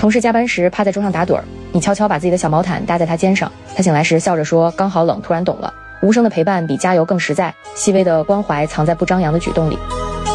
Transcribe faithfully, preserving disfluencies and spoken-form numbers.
同事加班时趴在桌上打盹儿，你悄悄把自己的小毛毯搭在他肩上，他醒来时笑着说刚好冷，突然懂了。无声的陪伴比加油更实在，细微的关怀藏在不张扬的举动里。